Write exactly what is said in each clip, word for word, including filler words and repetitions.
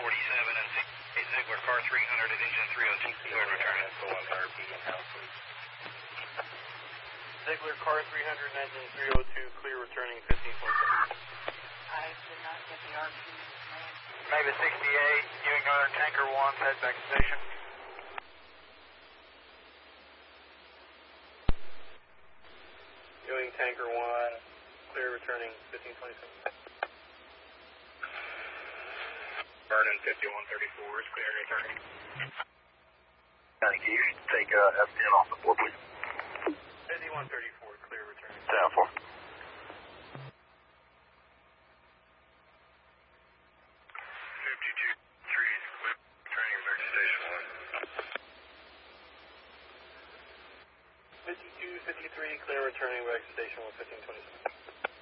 forty-seven and Ziegler car three hundred at engine three oh two, clear returning. That's the one R P in-house, please. Ziegler car three hundred and engine three oh two, clear returning fifteen twenty-seven. I did not get the R P, man. Mavis sixty-eight, Ewing Gunner Tanker one, head back to station. Ewing Tanker one, clear returning fifteen twenty-seven. Vernon fifty-one thirty-four is clear returning. County Keys, take uh, F ten off the floor, please. fifty-one thirty-four, clear returning. Down four. fifty-two three is clear returning back to station one. fifty-two fifty-three, clear returning back to station one, fifteen twenty-seven.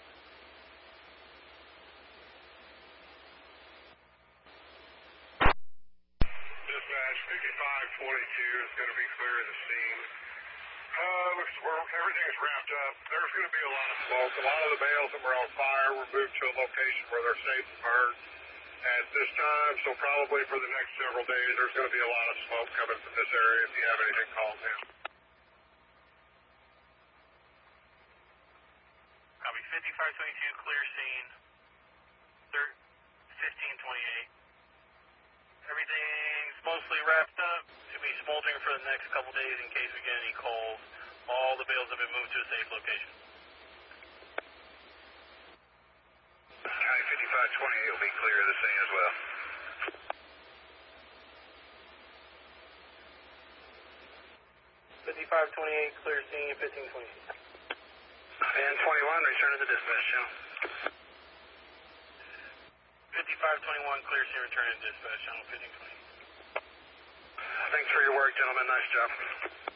Dispatch fifty-five twenty-two is going to be clear of the scene. Uh, looks well, everything's wrapped up. There's going to be a lot of smoke. A lot of the bales that were on fire were moved to a location where they're safe to burn at this time, so probably for the next several days there's going to be a lot of smoke coming from this area. If you have anything, call in. Copy, fifty-five twenty-two, clear scene, fifteen twenty-eight. Everything's mostly wrapped up. It'll be smoldering for the next couple days in case we get any calls. All the bales have been moved to a safe location. County fifty-five twenty-eight will be clear of the scene as well. fifty-five twenty-eight, clear scene, fifteen twenty-eight. And twenty-one, return to the dispatch channel. fifty-five twenty-one, clear scene, return to dispatch channel, fifteen twenty. Thanks for your work, gentlemen. Nice job.